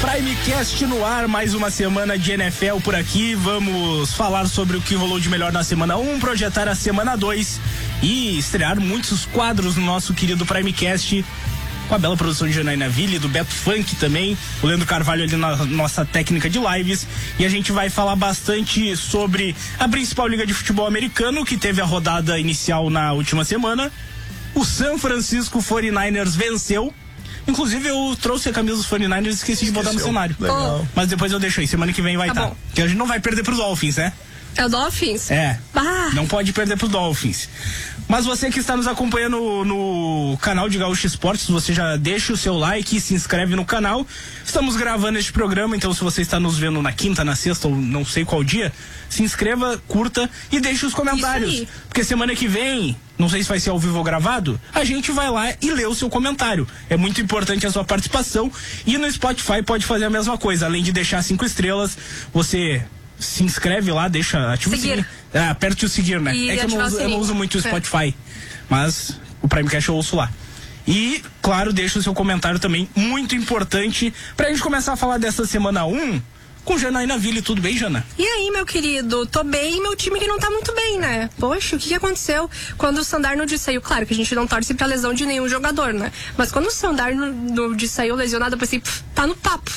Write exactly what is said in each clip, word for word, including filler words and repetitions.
Primecast no ar, mais uma semana de N F L por aqui. Vamos falar sobre o que rolou de melhor na semana um, projetar a semana dois e estrear muitos quadros no nosso querido Primecast, com a bela produção de Janaína Ville, do Beto Funk também, o Leandro Carvalho ali na nossa técnica de lives. E a gente vai falar bastante sobre a principal liga de futebol americano, que teve a rodada inicial na última semana. O San Francisco forty-niners venceu. Inclusive eu trouxe a camisa dos forty-niners e esqueci de botar no cenário. Legal. Mas depois eu deixo aí, semana que vem vai estar. Tá. Porque a gente não vai perder pros Dolphins, né? É o Dolphins? É. Ah. Não pode perder pros Dolphins. Mas você que está nos acompanhando no canal de Gaúcho Esportes, você já deixa o seu like e se inscreve no canal. Estamos gravando este programa, então se você está nos vendo na quinta, na sexta ou não sei qual dia, se inscreva, curta e deixe os comentários. Porque semana que vem, não sei se vai ser ao vivo ou gravado, a gente vai lá e lê o seu comentário. É muito importante a sua participação. E no Spotify pode fazer a mesma coisa. Além de deixar cinco estrelas, você se inscreve lá, deixa, ativa seguir. o sininho. É, aperte o seguir, né? E é que eu não, uso, eu não uso muito o Spotify, é. Mas o Primecast eu ouço lá. E, claro, deixa o seu comentário também, muito importante, pra gente começar a falar dessa semana um, com Janaína Ville. Tudo bem, Jana? E aí, meu querido? Tô bem, meu time que não tá muito bem, né? Poxa, o que que aconteceu? Quando o Sandarnold saiu, claro que a gente não torce pra lesão de nenhum jogador, né? Mas quando o Sandarnold saiu lesionado, eu pensei, pff, tá no papo.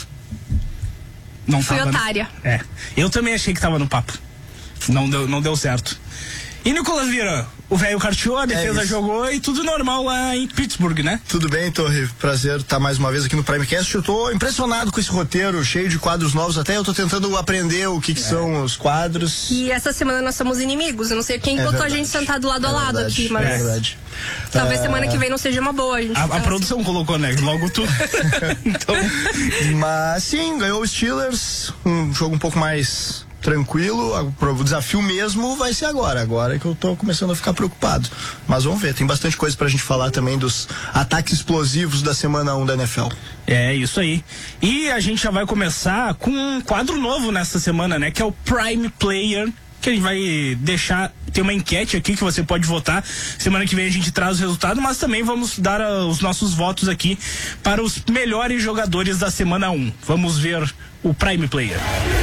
Não Fui tava otária. No... É, eu também achei que tava no papo. Não deu, não deu certo. E Nicolas Vira, o velho carteou, a defesa é jogou e tudo normal lá em Pittsburgh, né? Tudo bem, Torre. Prazer estar mais uma vez aqui no Primecast. Eu tô impressionado com esse roteiro, cheio de quadros novos. Até eu tô tentando aprender o que, que é. são os quadros. E essa semana nós somos inimigos. Eu não sei quem é botou verdade. a gente sentado lado é a lado verdade. aqui, mas... É verdade. Talvez uh... semana que vem não seja uma boa. A, gente a, a produção assim. colocou, né? Logo tudo. Então... Mas sim, ganhou os Steelers. Um jogo um pouco mais... tranquilo, o desafio mesmo vai ser agora, agora que eu tô começando a ficar preocupado, mas vamos ver, tem bastante coisa pra gente falar também dos ataques explosivos da semana um da N F L. É, isso aí. E a gente já vai começar com um quadro novo nessa semana, né, que é o Prime Player, que a gente vai deixar, tem uma enquete aqui que você pode votar. Semana que vem a gente traz o resultado, mas também vamos dar uh, os nossos votos aqui para os melhores jogadores da semana um. Vamos ver o Prime Player.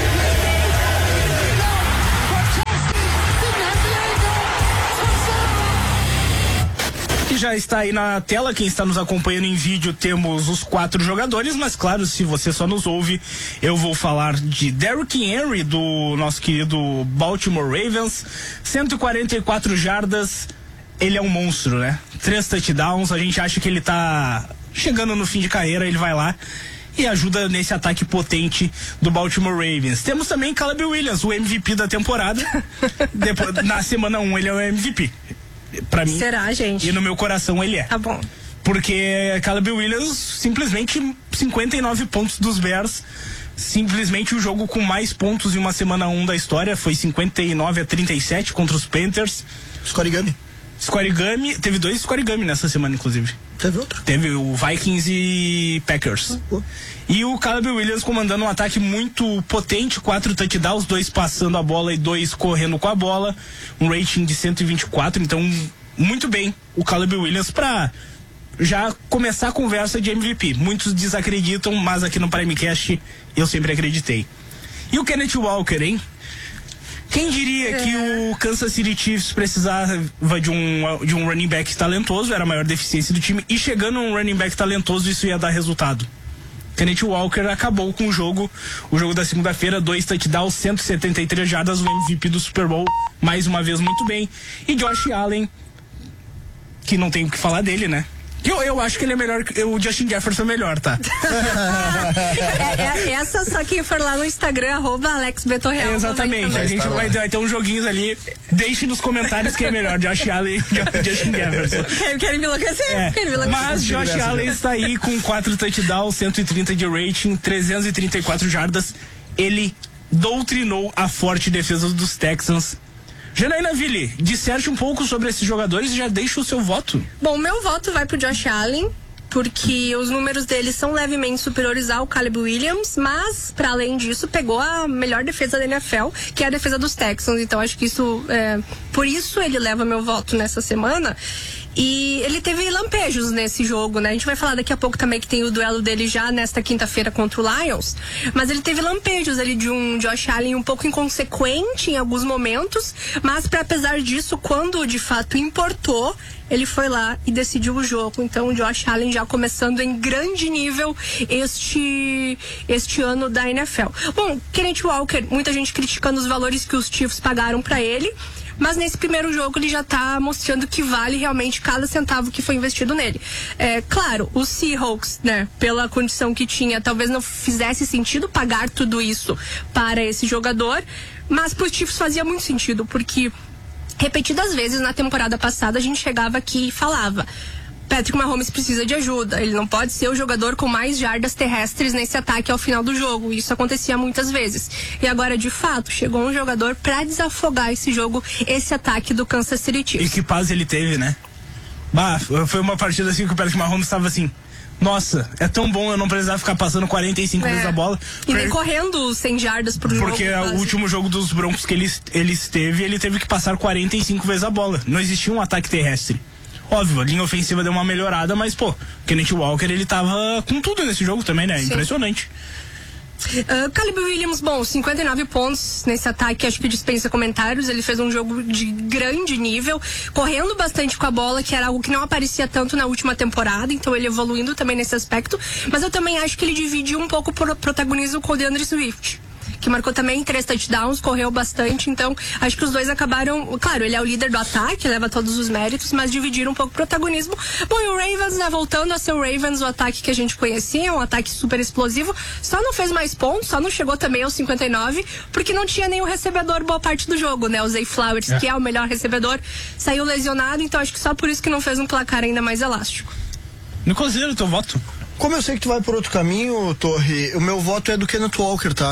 Já está aí na tela, quem está nos acompanhando em vídeo, temos os quatro jogadores, mas claro, se você só nos ouve, eu vou falar de Derrick Henry, do nosso querido Baltimore Ravens, cento e quarenta e quatro jardas, ele é um monstro, né? Três touchdowns, a gente acha que ele tá chegando no fim de carreira, ele vai lá e ajuda nesse ataque potente do Baltimore Ravens. Temos também Caleb Williams, o M V P da temporada. Depois, na semana um ele é o M V P. Pra mim. Será, gente? E no meu coração ele é. Tá bom. Porque Caleb Williams, simplesmente cinquenta e nove pontos dos Bears. Simplesmente o jogo com mais pontos em uma semana um da história. Foi cinquenta e nove a trinta e sete contra os Panthers. Scorigami. Scorigami. Teve dois Scorigami nessa semana, inclusive. Teve outro? Teve o Vikings e Packers. Oh. E o Caleb Williams comandando um ataque muito potente, quatro touchdowns, dois passando a bola e dois correndo com a bola, um rating de cento e vinte e quatro, então muito bem o Caleb Williams para já começar a conversa de M V P. Muitos desacreditam, mas aqui no Primecast eu sempre acreditei. E o Kenneth Walker, hein? Quem diria é. que o Kansas City Chiefs precisava de um, de um running back talentoso, era a maior deficiência do time, e chegando um running back talentoso isso ia dar resultado. Kenneth Walker acabou com o jogo, o jogo da segunda-feira, dois touchdowns, cento e setenta e três jardas, o M V P do Super Bowl, mais uma vez muito bem. E Josh Allen, que não tem o que falar dele, né? Eu, eu acho que ele é melhor, o Justin Jefferson é melhor, tá? é, é, essa só quem for lá no Instagram, arroba Alex Betorreal. É, exatamente, a gente vai, vai ter uns joguinhos ali, deixe nos comentários quem é melhor, Josh Allen e Justin Jefferson. Querem me enlouquecer? É, Querem me enlouquecer? Mas Josh Allen está aí com quatro touchdowns, cento e trinta de rating, trezentas e trinta e quatro jardas, ele doutrinou a forte defesa dos Texans. Janaína Ville, disserte um pouco sobre esses jogadores e já deixa o seu voto. Bom, meu voto vai pro Josh Allen, porque os números dele são levemente superiores ao Caleb Williams, mas, para além disso, pegou a melhor defesa da N F L, que é a defesa dos Texans. Então, acho que isso, é, por isso ele leva meu voto nessa semana. E ele teve lampejos nesse jogo, né? A gente vai falar daqui a pouco também que tem o duelo dele já nesta quinta-feira contra o Lions. Mas ele teve lampejos ali de um Josh Allen um pouco inconsequente em alguns momentos. Mas pra, apesar disso, quando de fato importou, ele foi lá e decidiu o jogo. Então o Josh Allen já começando em grande nível este, este ano da N F L. Bom, Kenneth Walker, muita gente criticando os valores que os Chiefs pagaram pra ele. Mas nesse primeiro jogo ele já tá mostrando que vale realmente cada centavo que foi investido nele. É, claro, os Seahawks, né, pela condição que tinha, talvez não fizesse sentido pagar tudo isso para esse jogador, mas pros Chiefs fazia muito sentido, porque repetidas vezes na temporada passada a gente chegava aqui e falava: Patrick Mahomes precisa de ajuda, ele não pode ser o jogador com mais jardas terrestres nesse ataque ao final do jogo. Isso acontecia muitas vezes. E agora, de fato, chegou um jogador pra desafogar esse jogo, esse ataque do Kansas City Chiefs. E que paz ele teve, né? Bah, foi uma partida assim que o Patrick Mahomes estava assim: nossa, é tão bom eu não precisar ficar passando quarenta e cinco é. vezes a bola. E nem correndo cem jardas por jogo. Porque o último jogo dos Broncos que ele, ele esteve, ele teve que passar quarenta e cinco vezes a bola. Não existia um ataque terrestre. Óbvio, a linha ofensiva deu uma melhorada, mas, pô, Kenneth Walker, ele tava com tudo nesse jogo também, né? Sim. Impressionante. Uh, Caleb Williams, bom, cinquenta e nove pontos nesse ataque, acho que dispensa comentários. Ele fez um jogo de grande nível, correndo bastante com a bola, que era algo que não aparecia tanto na última temporada, então ele evoluindo também nesse aspecto. Mas eu também acho que ele dividiu um pouco o protagonismo com o DeAndre Swift, que marcou também três touchdowns, correu bastante. Então acho que os dois acabaram, claro, ele é o líder do ataque, leva todos os méritos, mas dividiram um pouco o protagonismo. Bom, e o Ravens, né, voltando a ser o Ravens, o ataque que a gente conhecia, um ataque super explosivo, só não fez mais pontos, só não chegou também aos cinquenta e nove, porque não tinha nenhum recebedor boa parte do jogo, né? O Zay Flowers, é. que é o melhor recebedor, saiu lesionado, então acho que só por isso que não fez um placar ainda mais elástico. Não considero o teu voto. Como eu sei que tu vai por outro caminho, Torre, o meu voto é do Kenneth Walker, tá?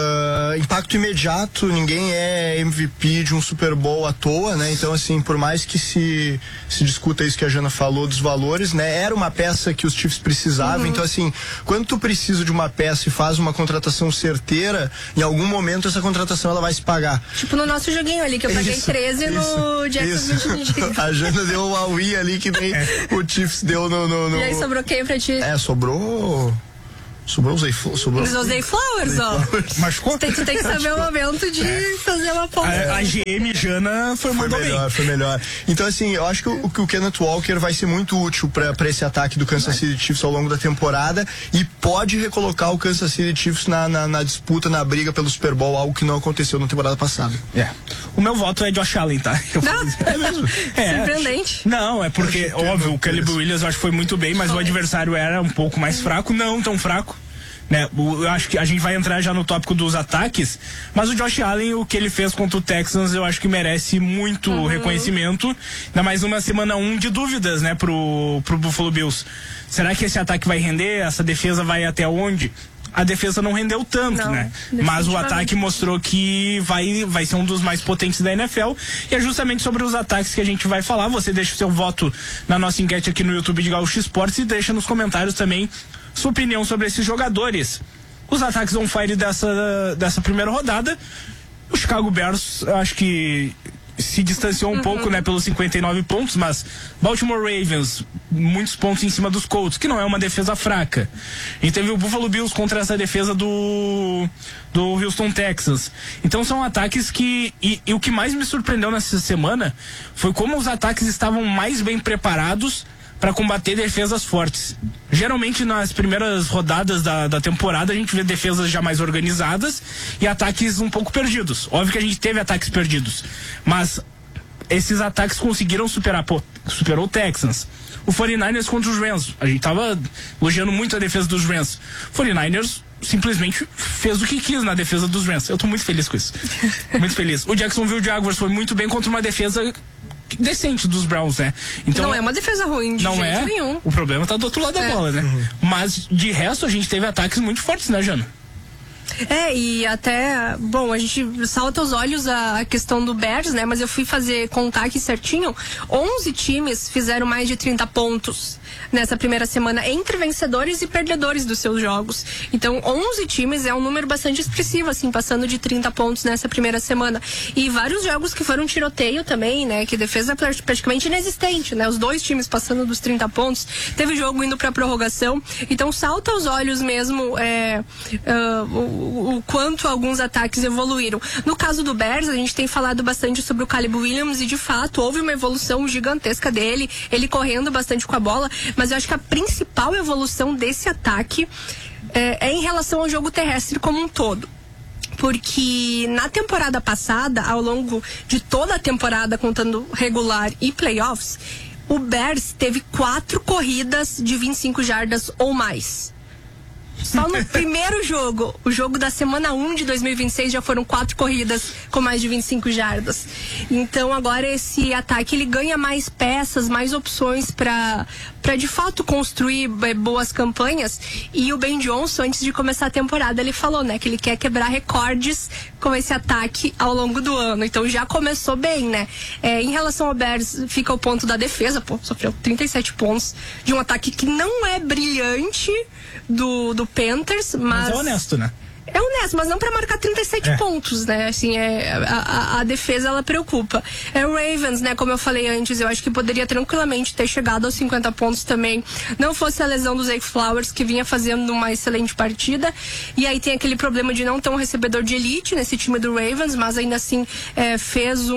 Uh, impacto imediato, ninguém é M V P de um Super Bowl à toa, né? Então, assim, por mais que se, se discuta isso que a Jana falou dos valores, né? Era uma peça que os Chiefs precisavam, uhum. Então, assim, quando tu precisa de uma peça e faz uma contratação certeira, em algum momento essa contratação ela vai se pagar. Tipo no nosso joguinho ali, que eu paguei isso, treze isso, no Jacksonville. A Jana deu uma Wii ali que nem o Chiefs deu no, no, no... E aí sobrou quem pra ti? É, sobrou. Sobrou o Zay Flowers. Sobrou o Zay Flowers, ó. Machucou? Tu tem, tu tem que saber o momento de é. fazer uma ponta. A, a G M Jana foi, foi melhor, bem. Foi melhor. Então, assim, eu acho que o, que o Kenneth Walker vai ser muito útil pra, pra esse ataque do Kansas City Chiefs ao longo da temporada e pode recolocar o Kansas City Chiefs na, na, na disputa, na briga pelo Super Bowl, algo que não aconteceu na temporada passada. É. O meu voto é Josh Allen, tá? Eu não, é mesmo. É, surpreendente. Não, é porque, óbvio, o Caleb Williams eu acho que foi muito bem, mas foi. O adversário era um pouco mais fraco, não tão fraco. Né, eu acho que a gente vai entrar já no tópico dos ataques, mas o Josh Allen, o que ele fez contra o Texans, eu acho que merece muito uhum. reconhecimento, ainda mais uma semana um de dúvidas, né, pro, pro Buffalo Bills. Será que esse ataque vai render? Essa defesa vai até onde? A defesa não rendeu tanto, não, né? Mas o ataque mostrou que vai, vai ser um dos mais potentes da N F L. E é justamente sobre os ataques que a gente vai falar. Você deixa o seu voto na nossa enquete aqui no YouTube de Gaúcho Esportes e deixa nos comentários também sua opinião sobre esses jogadores. Os ataques on fire dessa, dessa primeira rodada. O Chicago Bears, eu acho que se distanciou um uhum. pouco, né, pelos cinquenta e nove pontos, mas Baltimore Ravens, muitos pontos em cima dos Colts, que não é uma defesa fraca. E teve o Buffalo Bills contra essa defesa do do Houston Texans. Então são ataques que e, e o que mais me surpreendeu nessa semana foi como os ataques estavam mais bem preparados para combater defesas fortes. Geralmente nas primeiras rodadas da, da temporada a gente vê defesas já mais organizadas e ataques um pouco perdidos. Óbvio que a gente teve ataques perdidos, mas esses ataques conseguiram superar, pô, superou o Texans. O quarenta e nove ers contra os Rams, a gente tava elogiando muito a defesa dos Rams. O quarenta e nove ers simplesmente fez o que quis na defesa dos Rams. Eu tô muito feliz com isso. Muito feliz. O Jacksonville Jaguars foi muito bem contra uma defesa decente dos Browns, né? Então, não é uma defesa ruim de não jeito é, nenhum. O problema tá do outro lado da é. bola, né? Uhum. Mas de resto a gente teve ataques muito fortes, né, Jana? É, e até, bom, a gente salta aos olhos a, a questão do Bears, né? Mas eu fui fazer, contar aqui certinho, onze times fizeram mais de trinta pontos nessa primeira semana, entre vencedores e perdedores dos seus jogos. Então, onze times é um número bastante expressivo, assim, passando de trinta pontos nessa primeira semana. E vários jogos que foram tiroteio também, né? Que defesa praticamente inexistente, né? Os dois times passando dos trinta pontos. Teve jogo indo pra prorrogação. Então, salta aos olhos mesmo é, uh, o, o quanto alguns ataques evoluíram. No caso do Bears, a gente tem falado bastante sobre o Caleb Williams e, de fato, houve uma evolução gigantesca dele, ele correndo bastante com a bola, mas eu acho que a principal evolução desse ataque é, é em relação ao jogo terrestre como um todo. Porque na temporada passada, ao longo de toda a temporada, contando regular e playoffs, o Bears teve quatro corridas de vinte e cinco jardas ou mais. Só no primeiro jogo, o jogo da semana um de dois mil e vinte e seis, já foram quatro corridas com mais de vinte e cinco jardas. Então agora esse ataque ele ganha mais peças, mais opções para para de fato construir é, boas campanhas. E o Ben Johnson, antes de começar a temporada, ele falou, né, que ele quer quebrar recordes com esse ataque ao longo do ano. Então já começou bem, né? É, em relação ao Bears, fica o ponto da defesa, pô, sofreu trinta e sete pontos de um ataque que não é brilhante do, do Panthers, mas... Mas é honesto, né? É honesto, mas não para marcar trinta e sete é. pontos, né? Assim, é, a, a, a defesa, ela preocupa. É o Ravens, né? Como eu falei antes, eu acho que poderia tranquilamente ter chegado aos cinquenta pontos também. Não fosse a lesão do Zay Flowers, que vinha fazendo uma excelente partida. E aí tem aquele problema de não ter um recebedor de elite nesse time do Ravens, mas ainda assim é, fez um,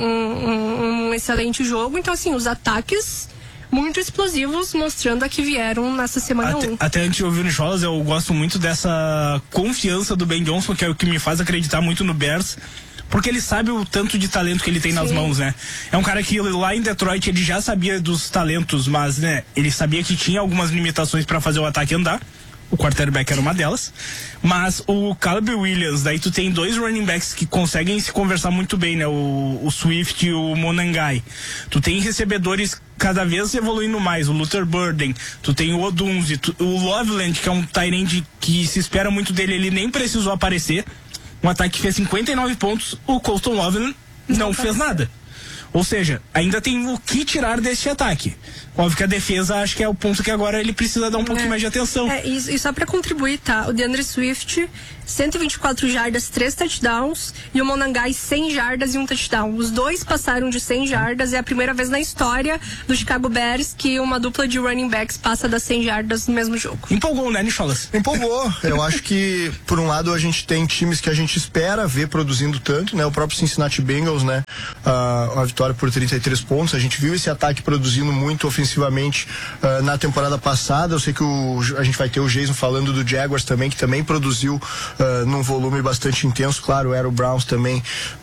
um, um excelente jogo. Então, assim, os ataques... muito explosivos, mostrando a que vieram nessa semana até, um. Até antes de ouvir o Cholas, eu gosto muito dessa confiança do Ben Johnson, que é o que me faz acreditar muito no Bears, porque ele sabe o tanto de talento que ele tem Sim. nas mãos, né? É um cara que lá em Detroit ele já sabia dos talentos, mas, né, ele sabia que tinha algumas limitações para fazer o ataque andar. O quarterback era uma delas. Mas o Caleb Williams, daí tu tem dois running backs que conseguem se conversar muito bem, né? O, o Swift e o Monangai. Tu tem recebedores cada vez evoluindo mais. O Luther Burden. Tu tem o Odunze. Tu, o Loveland, que é um tight end que se espera muito dele, ele nem precisou aparecer. Um ataque que fez cinquenta e nove pontos. O Colston Loveland não, não fez nada. Ou seja, ainda tem o que tirar deste ataque. Óbvio que a defesa, acho que é o ponto que agora ele precisa dar um pouquinho é. mais de atenção. É, e, e só pra contribuir, tá? O DeAndre Swift, cento e vinte e quatro jardas, três touchdowns, e o Monangai, cem jardas e um touchdown. Os dois passaram de cem jardas, é a primeira vez na história do Chicago Bears que uma dupla de running backs passa das cem jardas no mesmo jogo. Empolgou, né, Nicholas? Empolgou. Eu acho que, por um lado, a gente tem times que a gente espera ver produzindo tanto, né? O próprio Cincinnati Bengals, né? Uh, a vitória por trinta e três pontos. A gente viu esse ataque produzindo muito ofensivamente uh, na temporada passada. Eu sei que o, a gente vai ter o Jason falando do Jaguars também, que também produziu uh, num volume bastante intenso. Claro, era o Browns também,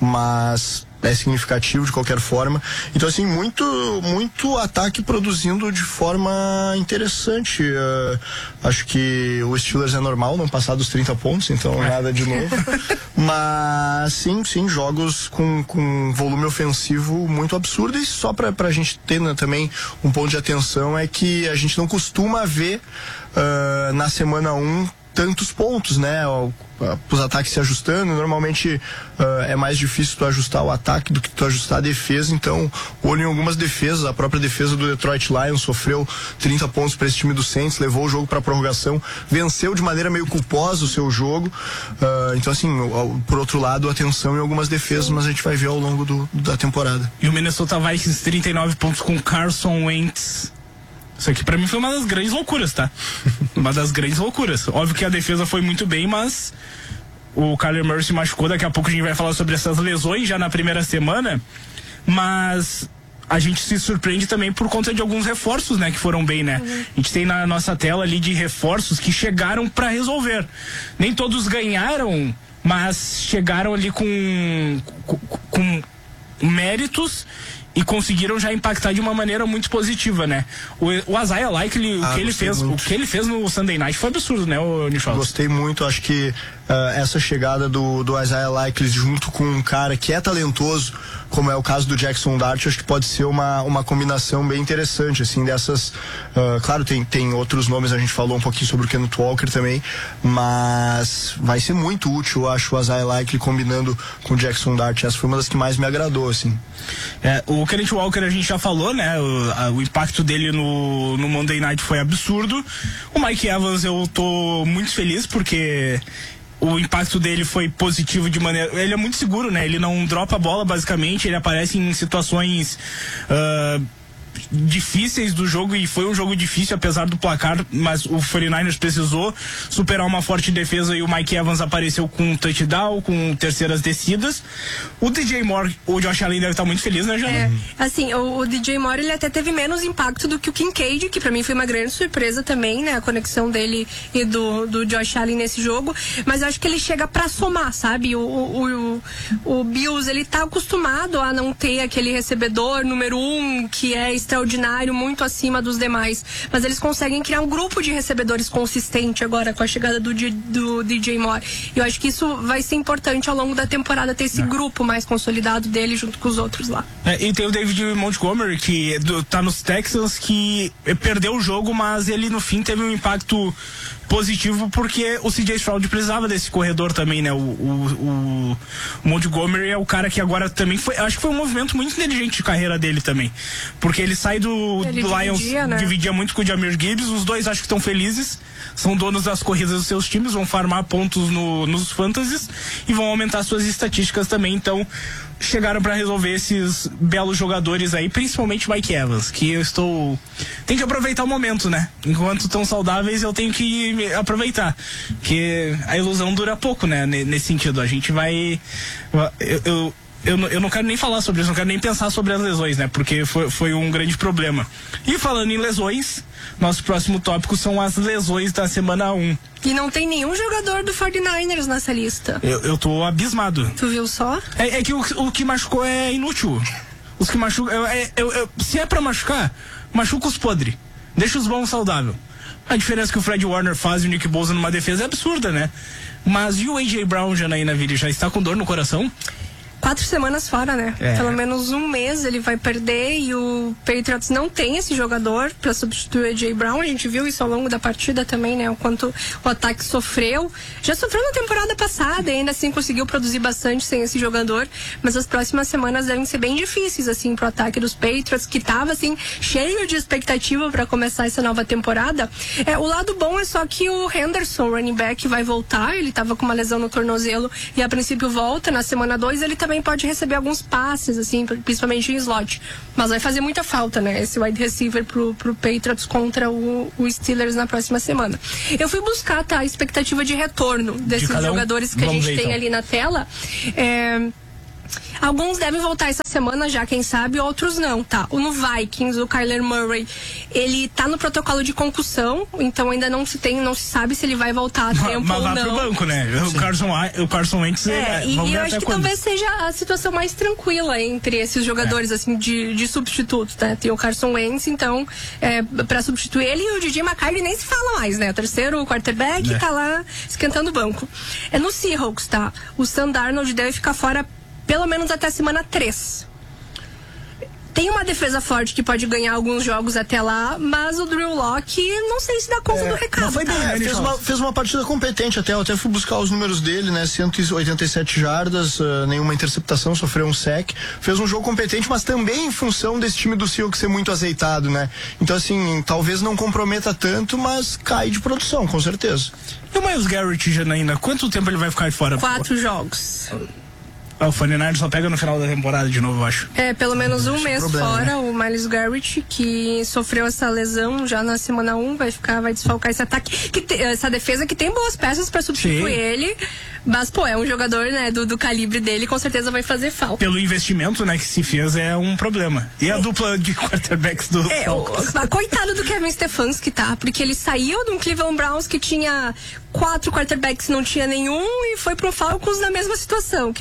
mas é significativo de qualquer forma. Então, assim, muito muito ataque produzindo de forma interessante. Uh, acho que o Steelers é normal não passar dos trinta pontos, então nada de novo. Mas sim, sim, jogos com, com volume ofensivo muito absurdo. E só pra, pra gente ter, né, também um ponto de atenção é que a gente não costuma ver uh, na semana um tantos pontos, né? Os ataques se ajustando, normalmente uh, é mais difícil tu ajustar o ataque do que tu ajustar a defesa. Então, olho em algumas defesas, a própria defesa do Detroit Lions sofreu trinta pontos para esse time do Saints, levou o jogo para prorrogação, venceu de maneira meio culposa o seu jogo. Uh, então, assim, por outro lado, atenção em algumas defesas, mas a gente vai ver ao longo do, da temporada. E o Minnesota Vikings, trinta e nove pontos com Carson Wentz. Isso aqui pra mim foi uma das grandes loucuras, tá? Uma das grandes loucuras. Óbvio que a defesa foi muito bem, mas o Kyler Murray se machucou. Daqui a pouco a gente vai falar sobre essas lesões já na primeira semana. Mas a gente se surpreende também por conta de alguns reforços, né? Que foram bem, né? Uhum. A gente tem na nossa tela ali de reforços que chegaram pra resolver. Nem todos ganharam, mas chegaram ali com, com, com méritos e conseguiram já impactar de uma maneira muito positiva, né? O, o Isaiah Likely, Ah, o que ele fez, muito. o que ele fez no Sunday Night foi absurdo, né, o Nicholas? Gostei muito, acho que uh, essa chegada do, do Isaiah Likely junto com um cara que é talentoso, como é o caso do Jackson Dart, acho que pode ser uma, uma combinação bem interessante, assim, dessas, uh, claro, tem, tem outros nomes, a gente falou um pouquinho sobre o Kenneth Walker também, mas vai ser muito útil, eu acho, o Isaiah Likely combinando com o Jackson Dart. Essa foi uma das que mais me agradou, assim. É, o Kenneth Walker a gente já falou, né? O, a, o impacto dele no, no Monday Night foi absurdo. O Mike Evans eu tô muito feliz porque o impacto dele foi positivo de maneira... Ele é muito seguro, né? Ele não dropa a bola, basicamente. Ele aparece em situações... Uh, difíceis do jogo, e foi um jogo difícil apesar do placar, mas o forty-niners precisou superar uma forte defesa e o Mike Evans apareceu com um touchdown, com terceiras descidas. O D J Moore, o Josh Allen deve estar muito feliz, né, Jana? É, assim, o, o D J Moore ele até teve menos impacto do que o Kincaid, que pra mim foi uma grande surpresa também, né, a conexão dele e do, do Josh Allen nesse jogo, mas eu acho que ele chega pra somar, sabe? O, o, o, o Bills, ele tá acostumado a não ter aquele recebedor número um que é extraordinário, muito acima dos demais, mas eles conseguem criar um grupo de recebedores consistente agora com a chegada do, do D J Moore. Eu acho que isso vai ser importante ao longo da temporada, ter esse é. grupo mais consolidado dele junto com os outros lá. É, e tem o David Montgomery, que do, tá nos Texans, que perdeu o jogo, mas ele no fim teve um impacto positivo porque o C J Stroud precisava desse corredor também, né? O, o, o Montgomery é o cara que agora também foi, acho que foi um movimento muito inteligente de carreira dele também, porque ele sai do, ele do Lions, dividia, né? dividia muito com o Jahmyr Gibbs, os dois acho que estão felizes, são donos das corridas dos seus times, vão farmar pontos no, nos fantasies e vão aumentar suas estatísticas também, então chegaram para resolver esses belos jogadores aí, principalmente Mike Evans, que eu estou... Tem que aproveitar o momento, né? Enquanto estão saudáveis, eu tenho que aproveitar, porque a ilusão dura pouco, né? Nesse sentido, a gente vai... Eu, eu, eu, eu não quero nem falar sobre isso, não quero nem pensar sobre as lesões, né? Porque foi, foi um grande problema. E falando em lesões, nosso próximo tópico são as lesões da semana um. E não tem nenhum jogador do forty-niners nessa lista. Eu, eu tô abismado. Tu viu só? É, é que o, o que machucou é inútil. Os que machucam... É, eu, eu, se é pra machucar, machuca os podres. Deixa os bons saudáveis. A diferença que o Fred Warner faz e o Nick Bosa numa defesa é absurda, né? Mas e o A J Brown, Janaína Vili, já está com dor no coração? Quatro semanas fora, né? É. Pelo menos um mês ele vai perder e o Patriots não tem esse jogador para substituir o A J Brown. A gente viu isso ao longo da partida também, né? O quanto o ataque sofreu. Já sofreu na temporada passada e ainda assim conseguiu produzir bastante sem esse jogador. Mas as próximas semanas devem ser bem difíceis, assim, pro ataque dos Patriots, que tava, assim, cheio de expectativa para começar essa nova temporada. É, o lado bom é só que o Henderson, running back, vai voltar. Ele tava com uma lesão no tornozelo e a princípio volta. Na semana dois ele também pode receber alguns passes, assim, principalmente em slot. Mas vai fazer muita falta, né? Esse wide receiver pro, pro Patriots contra o, o Steelers na próxima semana. Eu fui buscar, tá, a expectativa de retorno desses de um? jogadores que Vamos a gente ver, tem então. ali na tela. É... Alguns devem voltar essa semana já, quem sabe, outros não, tá? O no Vikings, o Kyler Murray, ele tá no protocolo de concussão, então ainda não se tem, não se sabe se ele vai voltar a tempo Mas ou vai não. pro banco, né? O Carson, o Carson Wentz, É, é, e, vamos e ver eu até acho que quando. talvez seja a situação mais tranquila entre esses jogadores, é. assim, de, de substitutos, né? Tem o Carson Wentz, então, é, pra substituir ele, e o D J McCarthy nem se fala mais, né? O terceiro quarterback é. tá lá esquentando o banco. É no Seahawks, tá? O Sam Darnold deve ficar fora pelo menos até a semana três. Tem uma defesa forte que pode ganhar alguns jogos até lá, mas o Drew Lock não sei se dá conta é, do recado. foi bem, tá? é, fez, uma, fez uma partida competente até, eu até fui buscar os números dele, né? cento e oitenta e sete jardas, uh, nenhuma interceptação, sofreu um sec. Fez um jogo competente, mas também em função desse time do Seahawks ser muito azeitado, né? Então, assim, talvez não comprometa tanto, mas cai de produção, com certeza. E o Myles Garrett, Janaína, quanto tempo ele vai ficar de fora? Quatro jogos. Ah, o forty-niners só pega no final da temporada de novo, eu acho. É, pelo menos um mês problema, fora, né? o Myles Garrett, que sofreu essa lesão já na semana um, vai ficar, vai desfalcar esse ataque, que te, essa defesa que tem boas peças pra substituir Sim. ele, mas, pô, é um jogador, né, do, do calibre dele, com certeza vai fazer falta. Pelo investimento, né, que se fez, é um problema. E a é. dupla de quarterbacks do É, o, coitado do Kevin Stefanski, tá? Porque ele saiu de um Cleveland Browns que tinha quatro quarterbacks, não tinha nenhum, e foi pro Falcons na mesma situação, que não consegue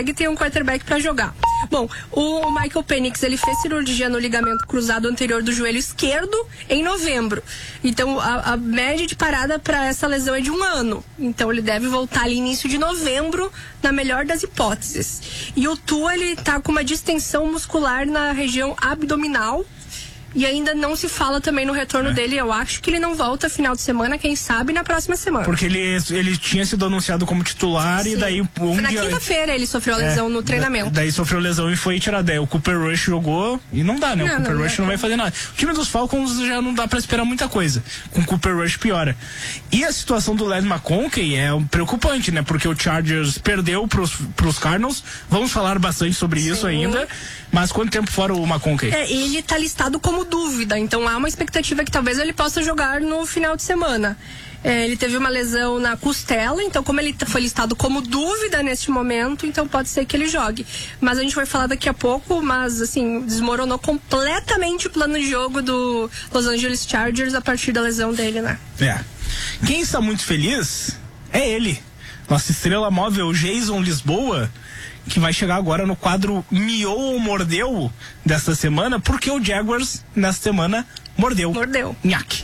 segue e tem um quarterback pra jogar. Bom, o Michael Penix, ele fez cirurgia no ligamento cruzado anterior do joelho esquerdo em novembro. Então, a, a média de parada para essa lesão é de um ano. Então, ele deve voltar ali início de novembro, na melhor das hipóteses. E o Tua, ele tá com uma distensão muscular na região abdominal. E ainda não se fala também no retorno é. dele. Eu acho que ele não volta final de semana, quem sabe na próxima semana. Porque ele, ele tinha sido anunciado como titular. Sim. E daí um na dia... quinta-feira ele sofreu a lesão é, no treinamento. Daí sofreu lesão e foi tirado. Daí o Cooper Rush jogou e não dá, né? Não, o Cooper não, Rush não, não vai fazer nada. O time dos Falcons já não dá pra esperar muita coisa. Com o Cooper Rush piora. E a situação do Les McConkey é preocupante, né? Porque o Chargers perdeu pros, pros Cardinals. Vamos falar bastante sobre Sim. isso ainda. Mas quanto tempo fora o McConkey? É, ele tá listado como dúvida, então há uma expectativa que talvez ele possa jogar no final de semana. É, ele teve uma lesão na costela, então como ele foi listado como dúvida neste momento, então pode ser que ele jogue. Mas a gente vai falar daqui a pouco, mas assim, desmoronou completamente o plano de jogo do Los Angeles Chargers a partir da lesão dele, né? É. Quem está muito feliz é ele. Nossa estrela móvel, Jason Lisboa, que vai chegar agora no quadro Miou ou Mordeu desta semana, porque o Jaguars nesta semana mordeu. Mordeu. Nhaque.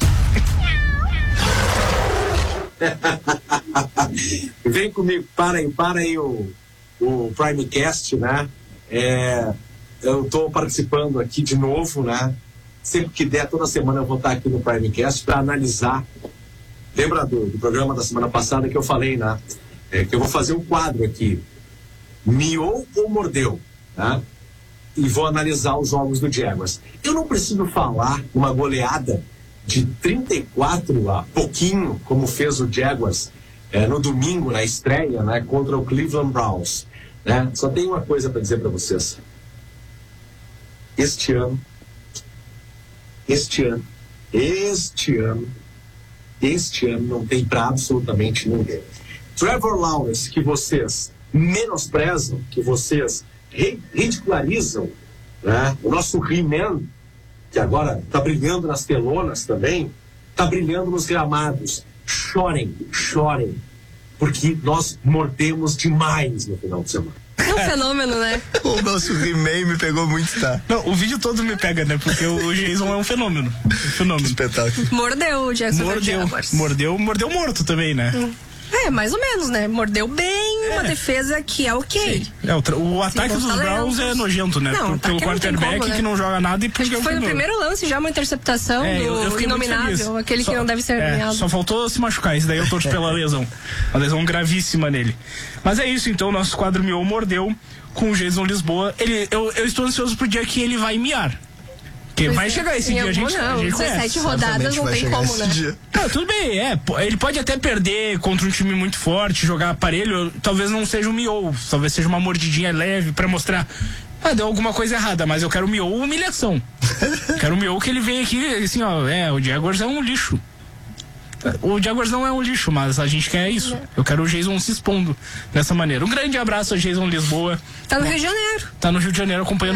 Vem comigo, para aí, para aí o, o Primecast, né? É, eu estou participando aqui de novo, né? Sempre que der, toda semana eu vou estar aqui no Primecast para analisar. Lembra do, do programa da semana passada que eu falei, né? É, que eu vou fazer um quadro aqui. Miou ou mordeu, tá? E vou analisar os jogos do Jaguars. Eu não preciso falar uma goleada de trinta e quatro a pouquinho, como fez o Jaguars é, no domingo, na estreia, né, contra o Cleveland Browns, né? Só tem uma coisa para dizer para vocês. Este ano, este ano, este ano, este ano não tem para absolutamente ninguém. Trevor Lawrence, que vocês menosprezam, que vocês ridicularizam, né? O nosso He-Man, que agora está brilhando nas telonas também, está brilhando nos gramados. Chorem, chorem, porque nós mordemos demais no final de semana. É um fenômeno, né? O nosso He-Man me pegou muito, tá? Não, o vídeo todo me pega, né? Porque o Jason é um fenômeno. Um fenômeno. Espetáculo. Mordeu o Jason. Mordeu, mordeu, mordeu morto também, né? Hum. É, mais ou menos, né? Mordeu bem, é. Uma defesa que é ok. É, o, tra- o ataque dos Browns é nojento, né? Não, pelo quarterback como, né? Que não joga nada e porque foi no primeiro lance já uma interceptação é, do eu, eu inominável, aquele só, que não deve ser é, nomeado. Só faltou se machucar, isso daí eu torço pela lesão. Uma lesão gravíssima nele. Mas é isso, então, o nosso quadro Miou mordeu com o Jason Lisboa. Ele, eu, eu estou ansioso pro dia que ele vai miar. Porque vai chegar esse dia, a gente, não, a gente dezessete rodadas não tem como, né? Dia. Não, tudo bem, é. Ele pode até perder contra um time muito forte, jogar aparelho, talvez não seja um miou, talvez seja uma mordidinha leve pra mostrar. Ah, deu alguma coisa errada, mas eu quero miou humilhação. Quero miou que ele vem aqui, assim, ó, é, o Jaguars é um lixo. O Jaguars não é um lixo, mas a gente quer isso. Eu quero o Jason se expondo dessa maneira. Um grande abraço a Jason Lisboa. Tá no Rio de Janeiro. Tá no Rio de Janeiro acompanhando